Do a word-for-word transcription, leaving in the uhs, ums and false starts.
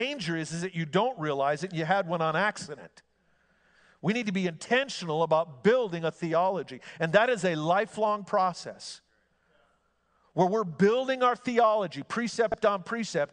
danger is, is that you don't realize it and you had one on accident. We need to be intentional about building a theology. And that is a lifelong process where we're building our theology, precept on precept,